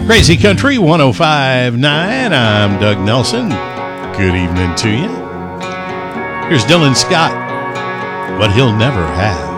Crazy Country 105.9. I'm Doug Nelson. Good evening to you. Here's Dylan Scott, What He'll Never Have.